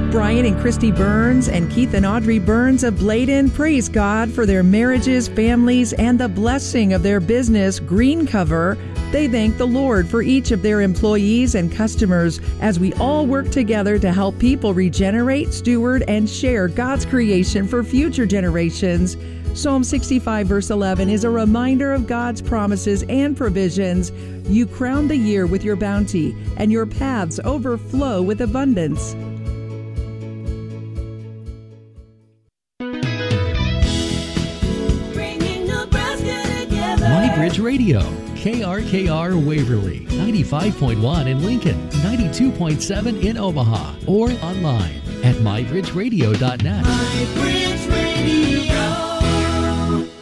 Brian and Christy Burns and Keith and Audrey Burns of Bladen praise God for their marriages, families, and the blessing of their business, Green Cover. They thank the Lord for each of their employees and customers as we all work together to help people regenerate, steward, and share God's creation for future generations. Psalm 65 verse 11 is a reminder of God's promises and provisions. You crown the year with your bounty, and your paths overflow with abundance. MyBridge Radio, KRKR Waverly, 95.1 in Lincoln, 92.7 in Omaha, or online at mybridgeradio.net. MyBridge Radio,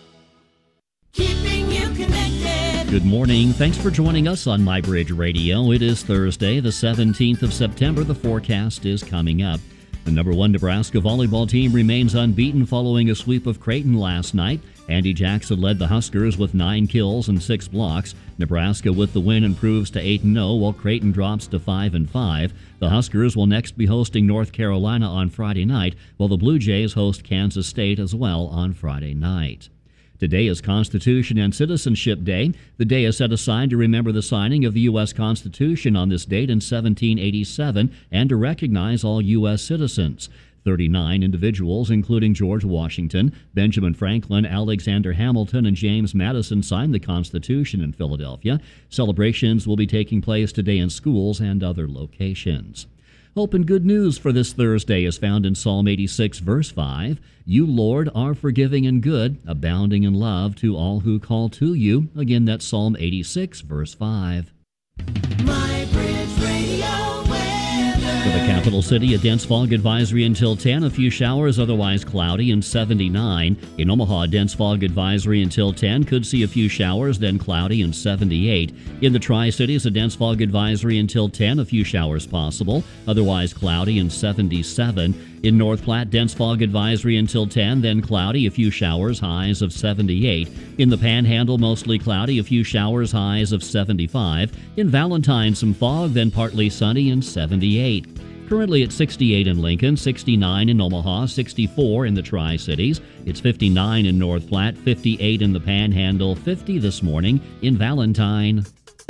keeping you connected. Good morning. Thanks for joining us on MyBridge Radio. It is Thursday, the 17th of September. The forecast is coming up. The number one Nebraska volleyball team remains unbeaten following a sweep of Creighton last night. Andy Jackson led the Huskers with 9 kills and 6 blocks. Nebraska with the win improves to 8-0, while Creighton drops to 5-5. The Huskers will next be hosting North Carolina on Friday night, while the Blue Jays host Kansas State as well on Friday night. Today is Constitution and Citizenship Day. The day is set aside to remember the signing of the U.S. Constitution on this date in 1787 and to recognize all U.S. citizens. 39 individuals, including George Washington, Benjamin Franklin, Alexander Hamilton, and James Madison, signed the Constitution in Philadelphia. Celebrations will be taking place today in schools and other locations. Hope and good news for this Thursday is found in Psalm 86, verse 5. You, Lord, are forgiving and good, abounding in love to all who call to you. Again, that's Psalm 86, verse 5. MyBridge Radio weather. For the capital city, a dense fog advisory until 10. A few showers, otherwise cloudy, and 79. In Omaha, a dense fog advisory until 10. Could see a few showers, then cloudy, and 78. In the Tri-Cities, a dense fog advisory until 10. A few showers possible, otherwise cloudy, and 77. In North Platte, dense fog advisory until 10, then cloudy, a few showers, highs of 78. In the Panhandle, mostly cloudy, a few showers, highs of 75. In Valentine, some fog, then partly sunny, and 78. Currently at 68 in Lincoln, 69 in Omaha, 64 in the Tri-Cities. It's 59 in North Platte, 58 in the Panhandle, 50 this morning in Valentine.